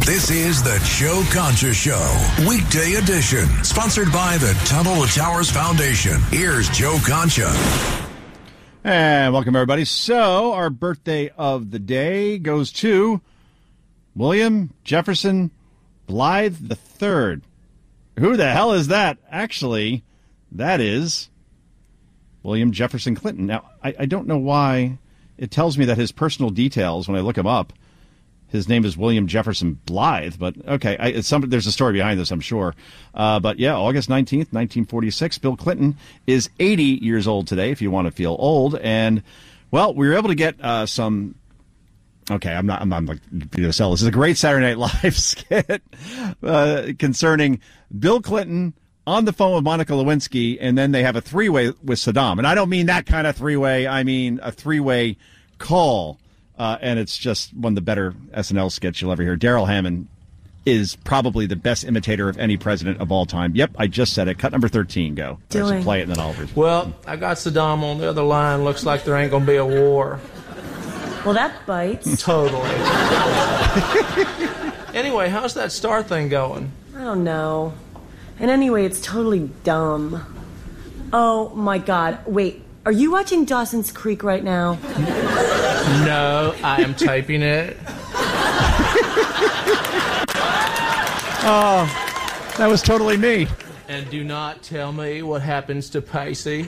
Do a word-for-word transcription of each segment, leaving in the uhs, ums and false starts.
This is the Joe Concha Show, weekday edition, sponsored by the Tunnel to Towers Foundation. Here's Joe Concha. And welcome, everybody. So, our birthday of the day goes to William Jefferson Blythe the third. Who the hell is that? Actually, that is William Jefferson Clinton. Now, I, I don't know why it tells me that his personal details, when I look him up, his name is William Jefferson Blythe, but okay, I, it's some, there's a story behind this, I'm sure. Uh, but yeah, August nineteenth, nineteen forty-six, Bill Clinton is eighty years old today, if you want to feel old. And, well, we were able to get uh, some... Okay, I'm not, I'm not like, going to sell this. This is a great Saturday Night Live skit uh, concerning Bill Clinton on the phone with Monica Lewinsky, and then they have a three-way with Saddam. And I don't mean that kind of three-way. I mean a three-way call. Uh, and it's just one of the better S N L skits you'll ever hear. Daryl Hammond is probably the best imitator of any president of all time. Yep, I just said it. Cut number thirteen, go. Doing. Play it, and then Oliver's. Well, I got Saddam on the other line. Looks like there ain't going to be a war. Well, that bites. Totally. Anyway, how's that star thing going? I don't know. And anyway, it's totally dumb. Oh, my God. Wait, are you watching Dawson's Creek right now? No, I am typing it. Oh, that was totally me. And do not tell me what happens to Pacey.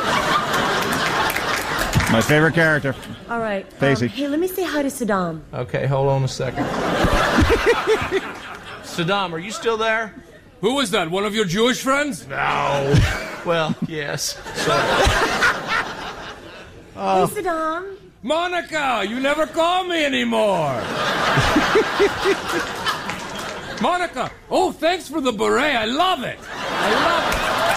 My favorite character. All right. Pacey. Um, hey, let me say hi to Saddam. Okay, hold on a second. Saddam, are you still there? Who was that? One of your Jewish friends? No. Well, yes. So. Uh, hey, Saddam. Monica, you never call me anymore. Monica, oh, thanks for the beret. I love it. I love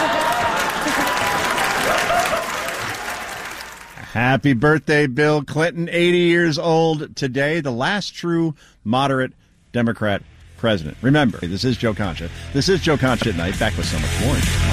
it. Happy birthday, Bill Clinton. eighty years old today, the last true moderate Democrat president. Remember, this is Joe Concha. This is Joe Concha at Night, back with so much more.